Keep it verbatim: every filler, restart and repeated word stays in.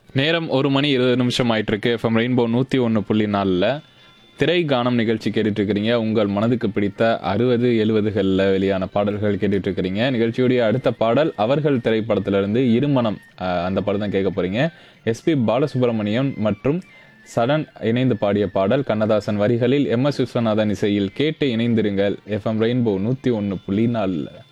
நேரம் ஒரு மணி இருபது நிமிஷம் ஆயிட்டு இருக்கு. எஃப்எம் ரெயின்போ நூற்றி ஒன்று புள்ளி நாலில் திரை கானம் நிகழ்ச்சி கேட்டுட்டு இருக்கிறீங்க. உங்கள் மனதுக்கு பிடித்த அறுபது எழுபதுகளில் வெளியான பாடல்கள் கேட்டுட்டு இருக்கிறீங்க. நிகழ்ச்சியுடைய அடுத்த பாடல் அவர்கள் திரைப்படத்திலிருந்து இருமனம், அஹ், அந்த பாடல் தான் கேட்க போறீங்க. எஸ்பி பாலசுப்ரமணியம் மற்றும் சடன் இணைந்து பாடிய பாடல். கண்ணதாசன் வரிகளில் எம் எஸ் விஸ்வநாதன் இசையில் கேட்டு இணைந்திருங்கள். எஃப்எம் ரெயின்போ நூற்றி ஒன்று புள்ளி நாலில்